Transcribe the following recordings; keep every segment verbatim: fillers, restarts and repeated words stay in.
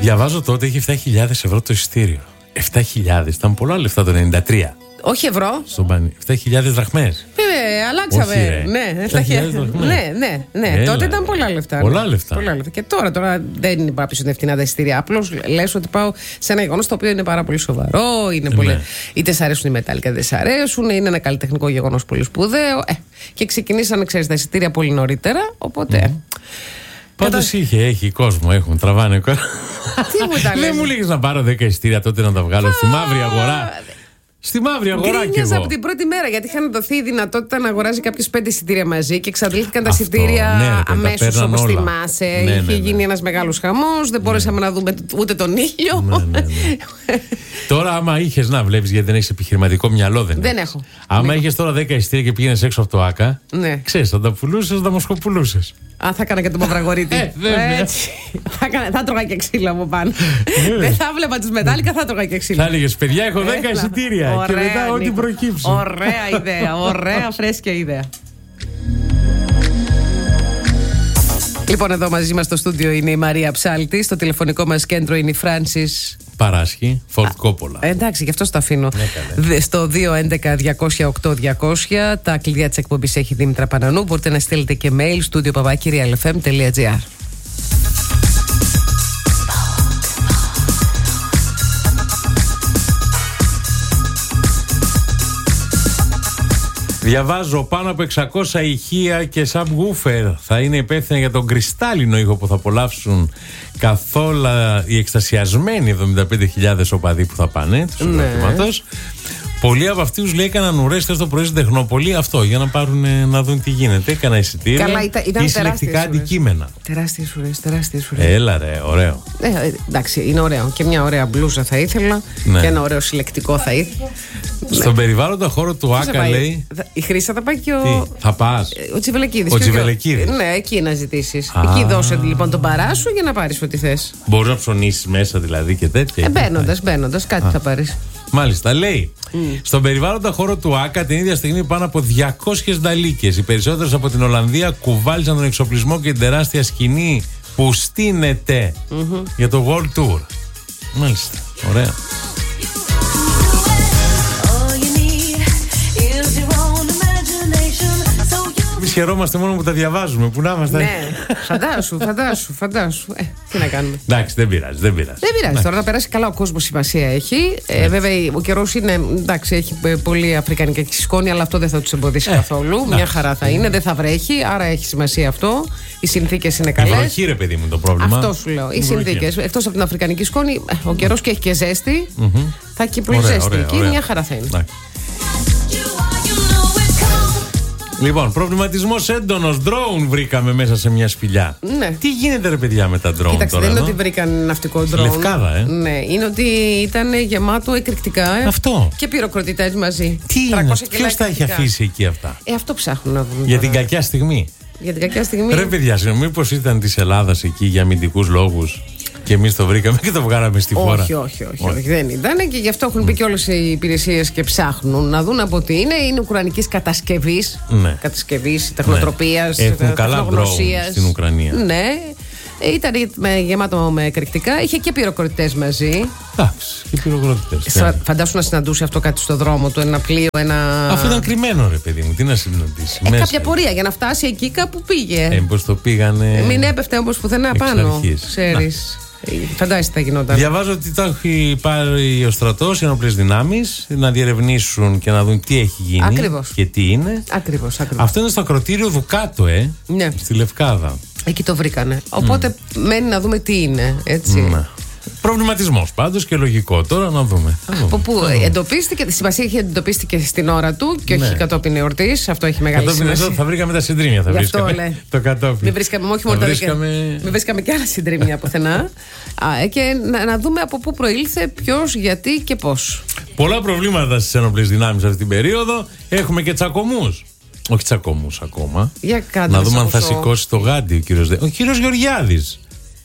Διαβάζω τότε είχε επτά χιλιάδες ευρώ το εισιτήριο. επτά χιλιάδες ήταν πολλά λεφτά το ενενήντα τρία. Όχι ευρώ. Στον Πανί. επτά χιλιάδες δραχμές. Ε, αλλάξαμε. Όχι, ρε. Ναι, επτά χιλιάδες δραχμές. ναι, ναι, ναι. Έλα, τότε ήταν ρε. πολλά λεφτά. Πολλά ναι. λεφτά. Πολλά λεφτά. Και τώρα, τώρα δεν είναι πίσω φτηνά τα εισιτήρια. Απλώς λες ότι πάω σε ένα γεγονός το οποίο είναι πάρα πολύ σοβαρό. Είναι Ναι. πολύ... Είτε σ' αρέσουν οι μετάλλικα, είτε δεν σ' αρέσουν. Είναι ένα καλλιτεχνικό γεγονός πολύ σπουδαίο. Ε, και ξεκινήσανε, ξέρεις, τα εισιτήρια πολύ νωρίτερα. Οπότε. Mm. Πάντως Κατα... είχε, έχει κόσμο, έχουν, τραβάνε κόσμο. Τι μου τα λες. Δεν μου λέγεις να πάρω δέκα εισιτήρια τότε να τα βγάλω στη μαύρη αγορά. Στη μαύρη αγορά και γκρίνιαζα εγώ. από την πρώτη μέρα γιατί είχαν δοθεί η δυνατότητα να αγοράζει κάποιος πέντε εισιτήρια μαζί και εξαντλήθηκαν τα Αυτό, εισιτήρια ναι, αμέσως όπως όλα. θυμάσαι. Ναι, Είχε ναι, ναι. γίνει ένας μεγάλος χαμός, δεν μπορέσαμε ναι. να δούμε ούτε τον ήλιο. Ναι, ναι, ναι. Τώρα, άμα είχες να βλέπεις, γιατί δεν έχεις επιχειρηματικό μυαλό, δεν, δεν έχω. Άμα είχες τώρα δέκα εισιτήρια και πήγαινες έξω από το ΆΚΑ, ναι. ξέρεις, θα τα πουλούσες, θα τα μοσχοπουλούσες. Α, θα έκανα και τον Μαυραγωρίτη. Ε, Έτσι. θα, έκανα, θα τρώγα και ξύλο από πάνω. Δεν θα βλέπα τους μετάλλικα, θα τρώγα και ξύλο. Θα έλεγες, παιδιά, έχω δέκα εισιτήρια. Και μετά ό,τι προκύψει. Ωραία ιδέα, ωραία φρέσκια ιδέα. Λοιπόν, εδώ μαζί μας στο στούντιο είναι η Μαρία Ψάλτη. Στο τηλεφωνικό μας κέντρο είναι η Φράνσις Παράσχη, Φορτ Κόπολα. Εντάξει, γι' αυτό στο αφήνω. Ναι, στο δύο έντεκα διακόσια οκτώ διακόσια. Τα κλειδιά της εκπομπής έχει Δήμητρα Πανανού. Μπορείτε να στείλετε και mail studio παπάκι real f m dot g r. Διαβάζω πάνω από εξακόσια ηχεία και subwoofer θα είναι υπεύθυνα για τον κρυστάλλινο ήχο που θα απολαύσουν καθόλου οι εκστασιασμένοι εβδομήντα πέντε χιλιάδες οπαδοί που θα πάνε του συγκροτήματος. Πολλοί από αυτούς λέει έκαναν ουρές το πρωί στην Τεχνόπολη αυτό για να πάρουν να δουν τι γίνεται. Έκανα εισιτήρια. Καλά, ήταν, ήταν ή συλλεκτικά αντικείμενα. Τεράστιες ουρές, τεράστιες ουρές. Έλα ρε, ωραίο. Ε, εντάξει, είναι ωραίο. Και μια ωραία μπλούζα θα ήθελα. Ναι. Και ένα ωραίο συλλεκτικό θα ήθελα. Στον περιβάλλοντα χώρο του ΆΚΑ λέει. Η Χρύσα θα πάει και ο. Τι, θα πας. Ο Τσιβελεκίδης. Ο Τσιβελεκίδης. Ναι, εκεί να ζητήσεις. Εκεί δώσε λοιπόν τον παράσου για να πάρεις ό,τι θες. Μπορείς να ψωνίσεις μέσα δηλαδή και τέτοια. Ε, μπαίνοντας, μπαίνοντας, κάτι Α. θα πάρεις. Μάλιστα, λέει. Mm. Στον περιβάλλοντα χώρο του ΆΚΑ την ίδια στιγμή πάνω από διακόσιες νταλίκες. Οι περισσότερες από την Ολλανδία κουβάλιζαν τον εξοπλισμό και την τεράστια σκηνή που στείνεται mm-hmm. για το World Tour. Μάλιστα, ωραία. Εμείς χαιρόμαστε μόνο που τα διαβάζουμε. Που να είμαστε. Ναι, φαντάσου, φαντάσου, φαντάσου. Ε, τι να κάνουμε. Εντάξει, δεν πειράζει, δεν πειράζει. Δεν πειράζει. Ναι. Τώρα να περάσει καλά ο κόσμος, σημασία έχει. Ε, βέβαια, ο καιρός είναι. Εντάξει, έχει πολύ αφρικανικά σκόνη, αλλά αυτό δεν θα τους εμποδίσει ε, καθόλου. Να, Μια χαρά θα είναι, δεν θα βρέχει, άρα έχει σημασία αυτό. Οι συνθήκες είναι καλές. Η βροχή, ρε παιδί μου, το πρόβλημα. Αυτό σου λέω. Οι συνθήκες. Εκτός από την αφρικανική σκόνη, ο καιρός και έχει και ζέστη. Mm-hmm. Θα έχει και πολύ ωραία, ζέστη εκεί. Μια χαρά θα είναι. Ναι. Λοιπόν, προβληματισμός έντονος. Drone βρήκαμε μέσα σε μια σπηλιά. Ναι. Τι γίνεται, ρε παιδιά, με τα drone. Κοίταξε, τώρα, δεν είναι εδώ? ότι βρήκαν ναυτικό drone. Λευκάδα, ε. Ναι, είναι ότι ήταν γεμάτο εκρηκτικά. Ε, αυτό. Και πυροκροτητές μαζί. Τι είναι, ποιος τα έχει αφήσει εκεί αυτά. Ε, αυτό ψάχνουν να δουν. Για την κακιά στιγμή. Για την κακιά στιγμή. Ρε παιδιά, μήπως ήταν της Ελλάδας εκεί για αμυντικούς λόγους. Και εμείς το βρήκαμε και το βγάλαμε στη φόρα. Όχι, όχι, όχι, όχι, δεν ήταν. Και γι' αυτό έχουν πει και όλες οι υπηρεσίες και ψάχνουν να δουν από τι είναι. Είναι ουκρανικής κατασκευής. Ναι. Κατασκευής, τεχνοτροπίας, ναι. Έχουν καλά τεχνογνωσίας. Στην Ουκρανία. Ναι. Ήταν γεμάτο με εκρηκτικά. Είχε και πυροκροτητές μαζί. Εντάξει, και πυροκροτητές. Σα, φαντάσου να συναντούσε αυτό κάτι στο δρόμο του, ένα πλοίο, ένα. Αυτό ήταν κρυμμένο, ρε παιδί μου, τι να συναντήσει. Ε, κάποια πορεία για να φτάσει εκεί κάπου πήγε. Ε, πώς το πήγανε. Ε, μην έπεφτε όμως πουθενά πάνω. Ξέρεις. Φαντάζεσαι τι θα γινόταν. Διαβάζω ότι το έχει πάρει ο στρατός, οι ενόπλες δυνάμεις, να διερευνήσουν και να δουν τι έχει γίνει. Ακριβώς. Και τι είναι. Ακριβώς, ακριβώς. Αυτό είναι στο ακροτήριο Δουκάτο, ε. Ναι. Στη Λευκάδα. Εκεί το βρήκανε. Οπότε mm. μένει να δούμε τι είναι, έτσι. Mm. Προβληματισμός πάντως και λογικό. Τώρα να δούμε. Από πού εντοπίστηκε, τη σημασία έχει εντοπίστηκε στην ώρα του και ναι. όχι κατόπιν εορτής. Αυτό έχει μεγάλη κατόπιν σημασία. Εδώ θα βρήκαμε τα συντρίμια. Θα βρίσκαμε αυτό, το κατόπιν. Μην βρίσκαμε, όχι μόνο βρίσκαμε... Μην βρίσκαμε και άλλα συντρίμια πουθενά. Α, και να, να δούμε από πού προήλθε, ποιος, γιατί και πώς. Πολλά προβλήματα στις ένοπλες δυνάμεις αυτή την περίοδο. Έχουμε και τσακωμούς. Όχι τσακωμούς ακόμα. Για να δούμε αν θα σηκώσει το γάντι ο κύριος, ο κύριος Γεωργιάδης.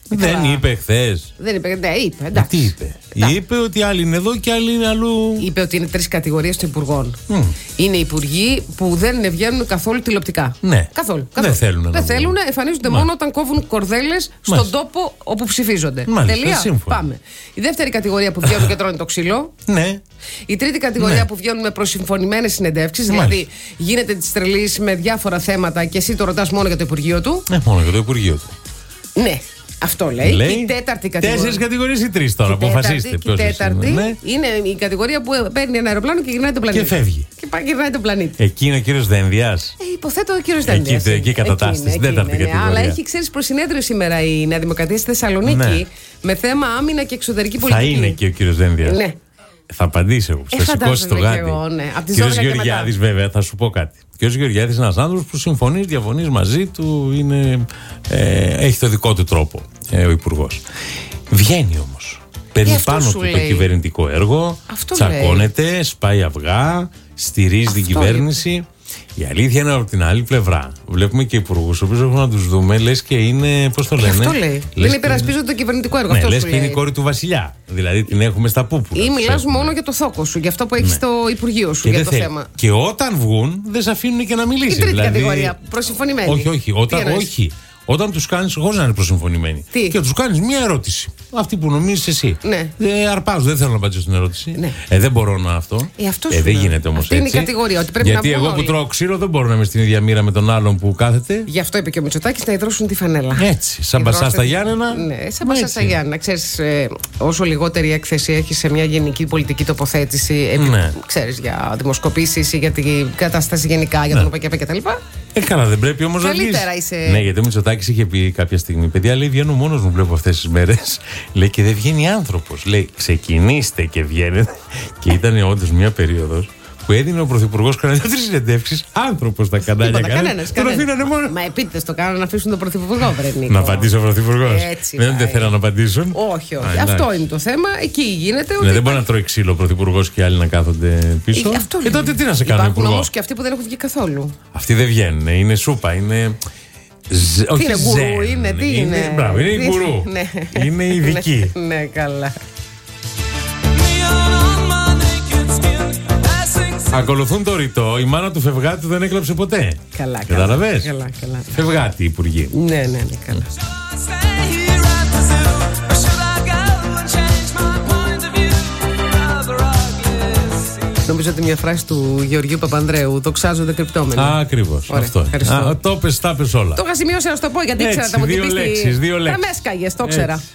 Δεν Καλά. είπε χθες. Δεν είπε, ναι, είπε. Εντάξει. Τι είπε. Εντάξει. Είπε ότι άλλοι είναι εδώ και άλλοι είναι αλλού. Είπε ότι είναι τρεις κατηγορίες των υπουργών. Mm. Είναι υπουργοί που δεν βγαίνουν καθόλου τηλεοπτικά. Ναι. Καθόλου. Δεν καθόλου. θέλουν να Δεν βγουν. θέλουν, εμφανίζονται Μα. μόνο όταν κόβουν κορδέλες στον Μάλιστα. τόπο όπου ψηφίζονται. Μάλιστα, Τελεία. σύμφωνα. Πάμε. Η δεύτερη κατηγορία που βγαίνουν και τρώνε το ξύλο. Ναι. Η τρίτη κατηγορία Ναι. που βγαίνουν με προσυμφωνημένες συνεντεύξεις. Μάλιστα. Δηλαδή γίνεται τη τρελή με διάφορα θέματα και εσύ το ρωτάς μόνο για το Υπουργείο του. Ε, μόνο για το Υπουργείο του. Ναι. Αυτό λέει. Λέει. Η τέταρτη κατηγορία. Τέσσερις κατηγορίες ή τρεις τώρα, Η τέταρτη- αποφασίστε. και η ποιος τέταρτη είναι. Ναι. είναι η κατηγορία που παίρνει ένα αεροπλάνο και γυρνάει τον πλανήτη. Και φεύγει. Και πάει γυρνάει τον πλανήτη. Εκεί είναι ο κύριος Δένδιας. Ε, υποθέτω ο κύριο Εκεί- Δένδιας. εκεί κατατάσσεται, στην τέταρτη κατηγορία. Αλλά έχει, ξέρει, προσυνέδριο σήμερα η Νέα Δημοκρατία στη Θεσσαλονίκη Ναι. με θέμα άμυνα και εξωτερική Θα πολιτική. είναι και ο κύριος Δένδιας. Ναι. Θα απαντήσει εγώ. Ε, Θα σηκώσει το φαντάζομαι γάτι. και εγώ, ναι. Απ' τις Κύριος δώδεκα και Γεωργιάδης, βέβαια, θα σου πω κάτι. Ο κύριος Γεωργιάδης είναι ένας άνθρωπος που συμφωνεί, διαφωνεί μαζί του, είναι, ε, έχει το δικό του τρόπο ε, ο υπουργός. Βγαίνει όμως. Παίρνει αυτό πάνω σου του το λέει. κυβερνητικό έργο, Αυτό τσακώνεται, σπάει αυγά, στηρίζει την Αυτό κυβέρνηση. Η αλήθεια είναι από την άλλη πλευρά. Βλέπουμε και υπουργούς, ο οποίος έχουμε να τους δούμε, λες και είναι. Πώς το Ε, λένε. αυτό λέει. Λες Δεν και- υπερασπίζονται το κυβερνητικό έργο. Ναι, αυτό λες σου και είναι η λέει. κόρη του Βασιλιά. Δηλαδή την έχουμε στα πούπουλα. Ή τους μιλάς έχουμε. μόνο για το θόκο σου, για αυτό που έχει Ναι. στο Υπουργείο σου Και για δεν το θέλει. θέμα. Και όταν βγουν, δεν σε αφήνουν και να μιλήσει. Η τρίτη δηλαδή... κατηγορία, προσυμφωνημένη. Όχι, όχι. Όταν, Τι εννοείς? όχι. Όταν του κάνει, χωρίς να είναι προσυμφωνημένοι. Τι? Και του κάνει μία ερώτηση. Αυτή που νομίζει εσύ. Ναι. Ε, αρπάζω, δεν θέλω να απαντήσω στην ερώτηση. Ναι. Ε, δεν μπορώ να αυτό. Ε, αυτό ε, σου δεν λέω. γίνεται όμω Αυτή έτσι. είναι η κατηγορία, ότι πρέπει Γιατί να βγουν εγώ που όλοι. τρώω ξύλο δεν μπορώ να είμαι στην ίδια μοίρα με τον άλλον που κάθεται. Γι' αυτό είπε και ο Μητσοτάκης να υδρώσουν τη φανέλα. Έτσι. Σαν Υδρώστε- μπασά στα Γιάννενα. Ναι, σαν μπασά Έτσι. στα Γιάννενα. Ξέρεις, ε, όσο λιγότερη έκθεση έχει σε μια γενική πολιτική τοποθέτηση, επί, Ναι. ξέρεις, για δημοσκοπήσεις ή για την κατάσταση γενικά, για Ναι. τον ΟΠΕΚΕΠΕ κτλ. Ε, καλά, δεν πρέπει όμως να βγεις. Καλύτερα είσαι. Ναι, γιατί ο Μητσοτάκης είχε πει κάποια στιγμή: παιδιά, λέει, βγαίνω μόνος μου, βλέπω αυτές τις μέρες. Λέει και δεν βγαίνει άνθρωπος. Λέει, ξεκινήστε και βγαίνετε. Και ήταν όντως μια περίοδος που έδινε ο Πρωθυπουργός κανένα δύο-τρεις συνεντεύξεις άνθρωπος στα κανάλια. Τίποτα, κανένα. κανένας, Τον κανένας. αφήνανε μόνο. Μα επίτηδες το κάνουν να αφήσουν τον Πρωθυπουργό, βρε Νίκο. Να απαντήσει ο Πρωθυπουργός. Έτσι Δεν πάει. δεν θέλαν να απαντήσουν. Όχι, όχι. Α, Αυτό εντάξει. είναι το θέμα. Εκεί γίνεται. Ναι, ότι δεν μπορεί να τρώει ξύλο ο Πρωθυπουργός και άλλοι να κάθονται πίσω. Ε, αυτό Και λέει. τότε τι να σε κάνουν Υπάρχουν υπουργό. όμως και αυτοί που δεν έχουν βγει καθόλου. Αυτοί δεν βγαίνουν. Είναι σούπα. Είναι. Ζ... όχι είναι, γκουρού ζεν. είναι, τι είναι. Μπράβο, είναι Τι- η γκουρού. Ναι. Είναι ειδική. Ναι, ναι, καλά. Ακολουθούν το ρητό. Η μάνα του Φευγάτη δεν έκλαψε ποτέ. Καλά, καλά. Κατάλαβες? Καλά, καλά. Φευγάτη, υπουργοί. Ναι, ναι, ναι, καλά. Νομίζω ότι μια φράση του Γεωργίου Παπανδρέου, δοξάζονται κρυπτόμενοι. Ακριβώς. Ωραία, Αυτό. ευχαριστώ. Α, το πες, τα πες όλα. Το είχα σημειώσει να σου το πω γιατί Έτσι, ήξερα τα μου δύο τυπήσει. λέξεις, δύο Θα λέξεις. με έσκαγες, το ήξερα. Έτσι.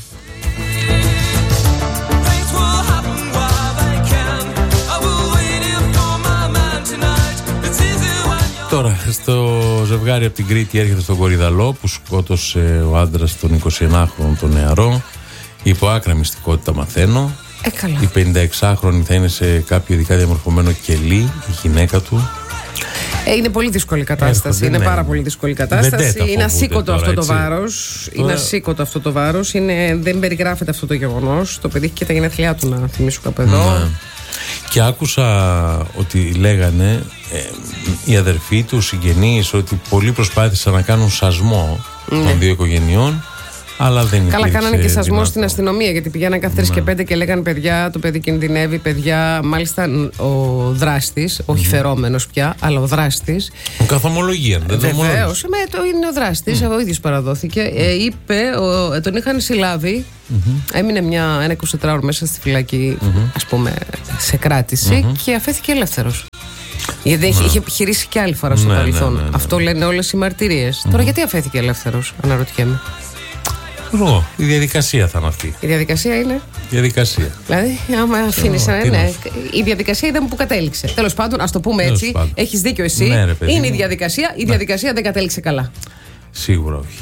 Τώρα, στο ζευγάρι από την Κρήτη έρχεται στον Κορυδαλό που σκότωσε ο άντρας τον εικοσιενάχρονο τον νεαρό. Υπό άκρα μυστικότητα μαθαίνω. Ε, καλά. Η πενηνταεξάχρονη θα είναι σε κάποιο ειδικά διαμορφωμένο κελί, η γυναίκα του. Ε, είναι πολύ δύσκολη κατάσταση. Έρχονται, είναι ναι. πάρα πολύ δύσκολη κατάσταση. Βεντέτα Είναι φοβούνται ασήκωτο τώρα, αυτό το έτσι. βάρος. Τώρα- Είναι ασήκωτο αυτό το βάρος. Είναι... Δεν περιγράφεται αυτό το γεγονός. Το παιδί έχει και τα γενέθλιά του, να θυμίσω κάπου εδώ. Ναι. Και άκουσα ότι λέγανε ε, οι αδερφοί του, οι συγγενείς, ότι πολλοί προσπάθησαν να κάνουν σασμό των δύο οικογενειών, αλλά δεν Καλά, υπήρξε κάνανε και σασμό δυνατό. στην αστυνομία γιατί πηγαίναν κάθε τρεις και πέντε και λέγανε παιδιά, το παιδί κινδυνεύει, παιδιά. Μάλιστα ο δράστης, όχι φερόμενος πια, αλλά ο δράστης. Ο καθομολογία, δεν το Βεβαίως, ομολόγησε. με το είναι ο δράστης, ο ίδιος παραδόθηκε. Ε, είπε, ο, ε, τον είχαν συλλάβει, έμεινε μια, ένα εικοσιτετράωρο μέσα στη φυλακή, ας πούμε, σε κράτηση και αφέθηκε ελεύθερος. Γιατί είχε, είχε επιχειρήσει και άλλη φορά στο Ναι, ναι, παρελθόν. ναι, ναι, ναι. Αυτό λένε όλες οι μαρτυρίες. Τώρα γιατί αφέθηκε ελεύθερος, αναρωτιέμαι. Εγώ, η διαδικασία θα είναι αυτή. Η διαδικασία είναι. Η διαδικασία. Δηλαδή, άμα αφήνει τι ένα. να Ναι, σου- η διαδικασία είδαμε που κατέληξε. Τέλος πάντων, ας το πούμε Τέλος έτσι. πάντων. Έχεις δίκιο εσύ. Ναι, ρε παιδί είναι η μου. διαδικασία. Η διαδικασία δεν κατέληξε καλά. Σίγουρα όχι.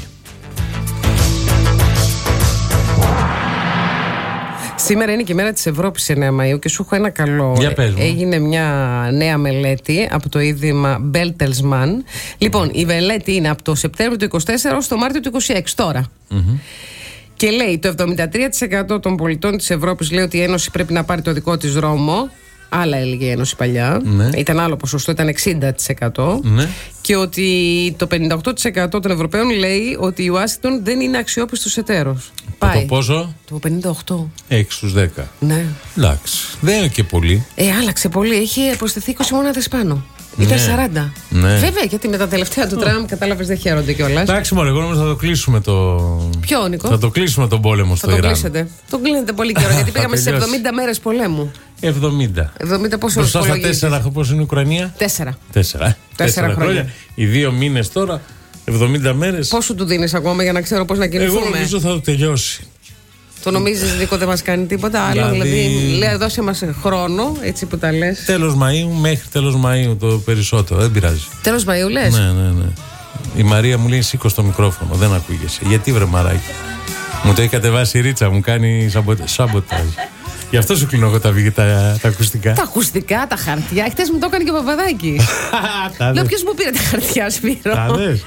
Σήμερα είναι και η μέρα της Ευρώπης εννέα Μαΐου και σου έχω ένα καλό. Για πες μου. Έγινε μια νέα μελέτη από το ίδρυμα Bertelsmann. Λοιπόν, η μελέτη είναι από το Σεπτέμβριο του είκοσι τέσσερα ως το Μάρτιο του είκοσι έξι τώρα. Και λέει το εβδομήντα τρία τοις εκατό των πολιτών της Ευρώπης λέει ότι η Ένωση πρέπει να πάρει το δικό της δρόμο. Άλλα έλεγε η Ένωση παλιά. Ναι. Ήταν άλλο ποσοστό, ήταν εξήντα τοις εκατό. Ναι. Και ότι το πενήντα οκτώ τοις εκατό των Ευρωπαίων λέει ότι η Ουάσιγκτον δεν είναι αξιόπιστος εταίρος. Πάει. Το πόσο? Το πενήντα οκτώ. έξι στους δέκα. Ναι. Εντάξει. Δεν είναι και πολύ. Ε, άλλαξε πολύ. Έχει προσθεθεί είκοσι μονάδες πάνω. Ναι. Ήταν σαράντα. Ναι. Βέβαια, γιατί με τα τελευταία του Τραμπ, κατάλαβες, δεν χαίρονται κιόλας. Εντάξει, μωρέ, εγώ νομίζω θα το κλείσουμε το. Ποιο, Νικό? Θα το κλείσουμε τον πόλεμο στο Ιράν. Θα το κλείσετε. Το κλείνετε πολύ καιρό, γιατί πήγαμε σε εβδομήντα μέρες πολέμου. εβδομήντα. εβδομήντα πόσο μπροστά στα τέσσερα, πώς είναι η Ουκρανία? Τέσσερα. Τέσσερα. Τέσσερα χρόνια. Οι δύο μήνες τώρα, εβδομήντα μέρες. Πόσο του δίνεις ακόμα για να ξέρω πώς να κινηθούμε? Εγώ νομίζω θα το τελειώσει. Το νομίζεις, Νίκο, δεν μας κάνει τίποτα άλλο? Δηλαδή, δηλαδή λέει, δώσε μας χρόνο, έτσι που τα λες. Τέλος Μαΐου, μέχρι τέλος Μαΐου το περισσότερο, δεν πειράζει. Τέλος Μαΐου λες? Ναι, ναι, ναι. Η Μαρία μου λέει σήκω στο μικρόφωνο, δεν ακούγεσαι. Γιατί βρε μαράκι? Μου το έχει κατεβάσει η Ρίτσα, μου κάνει σαμποτάζ. Γι' αυτό σου κλείνω εγώ τα, τα, τα ακουστικά. Τα ακουστικά, τα χαρτιά. Χτες μου το έκανε και ο Παπαδάκης. Λέω, ποιος μου πήρε τα χαρτιά, Σπύρο? Τα δες.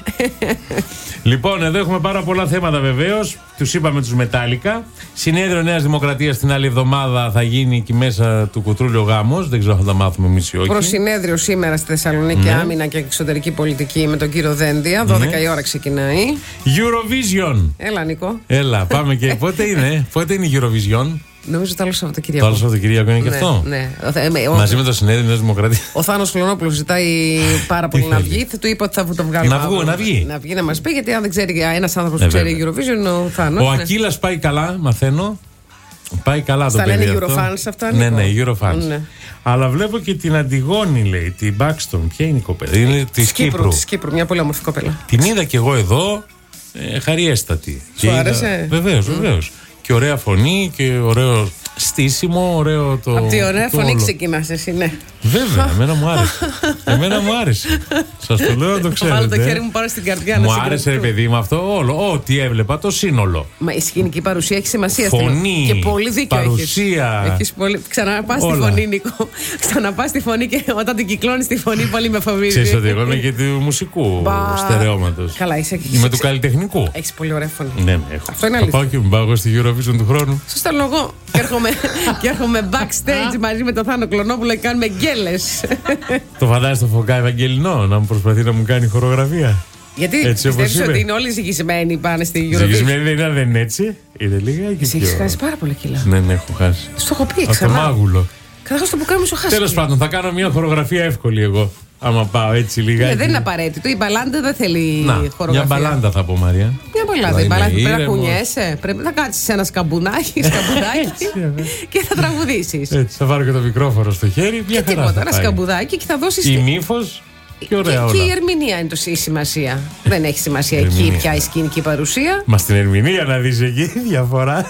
Λοιπόν, εδώ έχουμε πάρα πολλά θέματα βεβαίως. Τους είπαμε τους Μετάλλικα. Συνέδριο Νέας Δημοκρατίας την άλλη εβδομάδα θα γίνει εκεί μέσα του κουτρούλιο γάμος. Δεν ξέρω αν θα τα μάθουμε εμείς ή όχι. Προσυνέδριο σήμερα στη Θεσσαλονίκη, ναι. Άμυνα και εξωτερική πολιτική με τον κύριο Δένδια. δώδεκα ναι. η ώρα ξεκινάει. Eurovision. Έλα, Νίκο. Έλα, πάμε και. Πότε είναι, πότε είναι η Eurovision? Νομίζω το άλλο Σαββατοκύριακο. Το άλλο Σαββατοκύριακο είναι και ναι, αυτό. Ναι. Μαζί με το Συνέδριο Νέας Δημοκρατίας. Ο Θάνος Κλωνόπουλος ζητάει πάρα πολύ να βγει. Θα του είπα ότι θα το βγάλει. Να βγει, να βγει. Να βγει να μας πει, γιατί αν δεν ξέρει ένας άνθρωπος που ξέρει Eurovision είναι ο Θάνος. Ο Ακύλας πάει καλά, μαθαίνω. Πάει καλά το παιδί. Στα λένε Eurofans αυτά. Ναι, ναι, Eurofans. Ναι. Αλλά βλέπω και την Αντιγόνη, λέει, την Buxton. Ποια είναι η κοπέλα? Είναι της Κύπρου. Της Κύπρου, μια πολύ όμορφη κοπέλα. Την είδα κι εγώ εδώ, ε, χαριέστατη. Σου άρεσε? Βεβαίως, βεβαίως. Και ωραία φωνή και ωραίο στήσιμο, ωραίο το. Από τη ωραία φωνή ξεκινάς εσύ, ναι. Βέβαια, εμένα μου άρεσε. Εμένα μου άρεσε. Σας το λέω να το ξέρετε. Βάλω το χέρι μου πάνω στην καρδιά. Μου άρεσε, ρε παιδί μου, αυτό όλο. Ό,τι έβλεπα, το σύνολο. Μα η σκηνική παρουσία έχει σημασία. Φωνή, και πολύ δίκιο παρουσία. Έχεις. Έχεις πολύ. Ξαναπάς στη φωνή, Νίκο. Ξαναπάς στη φωνή και όταν την κυκλώνεις τη φωνή, πολύ με φοβίζει. Ξέρεις ότι εγώ είμαι και του μουσικού στερεώματος. Καλά, είσαι. Είμαι του καλλιτεχνικού. Έχεις πολύ ωραία φωνή. Ναι, ναι, έχω. Αυτό είναι αλήθεια. Θα πάω και μην πάω στη Eurovision του χρόνου. Σου στέλνω εγώ. Και έρχομαι backstage μαζί με τον Θάνο Κλωνόπουλο και κάνουμε γκέλες. Το φαντάζεσαι το Φωκά Ευαγγελινό να μου προσπαθεί να μου κάνει χορογραφία? Γιατί πιστεύεις ότι είναι όλοι ζυγισμένοι πάνε στη Eurovision? Ζυγισμένοι δεν είναι, δεν είναι έτσι. Είναι λίγα και εσύ έχεις χάσει πάρα πολλά κιλά. Ναι, ναι, έχω χάσει. Στο έχω πει ξανά. Από το μάγουλο. Καταρχάς το που κάνουμε σου χάσει. Τέλος πάντων, θα κάνω μια χορογραφία εύκολη εγώ. Άμα πάω έτσι λίγα. Ναι, δεν είναι απαραίτητο. Η μπαλάντα δεν θέλει να, χορογραφία. Μια μπαλάντα θα πω, Μαρία. Μια μπαλάντα. Η μπαλάντα πρέπει να κουνιέσαι. Πρέπει να κάτσεις ένα σκαμπουνάκι, σκαμπουδάκι και θα τραγουδήσεις. Έτσι, θα βάλω και το μικρόφωνο στο χέρι. Μια και χαρά. Τίποτα, ένα σκαμπουδάκι και θα δώσεις. Η νύφος. Και, ωραία, και, όλα. και η ερμηνεία είναι το η σημασία. Δεν έχει σημασία εκεί πια η σκηνική παρουσία. Μα στην ερμηνεία να δεις εκεί διαφορά.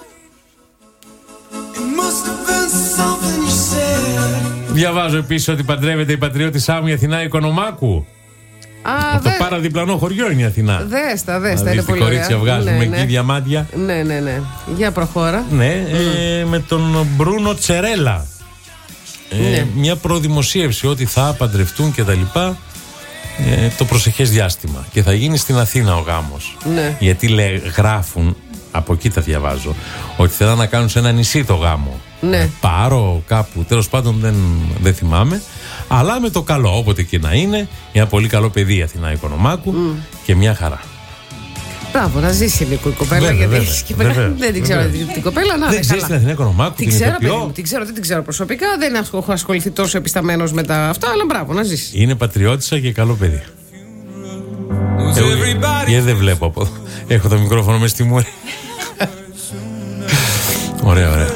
Διαβάζω επίσης ότι παντρεύεται η πατριώτη Σάμου η Αθηνά Οικονομάκου. Α, αυτό δε... παραδιπλανό χωριό είναι η Αθηνά. Δέστα, δέστα, είναι πολύ ωραία. Κορίτσια βγάζουμε ναι, εκεί ναι. διαμάντια. Ναι, ναι, ναι. Για προχώρα. Ναι, mm. ε, με τον Μπρούνο Τσερέλα. Ε, ναι. Μια προδημοσίευση ότι θα παντρευτούν και τα λοιπά ε, το προσεχές διάστημα. Και θα γίνει στην Αθήνα ο γάμος. Ναι. Γιατί λέει, γράφουν, από εκεί τα διαβάζω, ότι θέλουν να κάνουν σε ένα νησί το γάμο. Ναι. Ε, Πάρο κάπου, τέλος πάντων δεν, δεν θυμάμαι. Αλλά με το καλό, όποτε και να είναι, μια πολύ καλό παιδί η Αθηνά Οικονομάκου mm. και μια χαρά. Μπράβο, να ζήσει λίγο η κοπέλα. Βέβαια, γιατί βέβαια, και βέβαια, δεν την ξέρω βέβαια. την κοπέλα. Να, δεν ξέρει την Αθηνά Οικονομάκου, την, την ξέρω, παιδί, την ξέρω, δεν την ξέρω προσωπικά. Δεν έχω ασχοληθεί τόσο επισταμένος με τα αυτά, αλλά μπράβο, να ζήσει. Είναι πατριώτισσα και καλό παιδί. Ε, δεν βλέπω από εδώ. Έχω το μικρόφωνο μες στη μούρη. Ωραία, ωραία.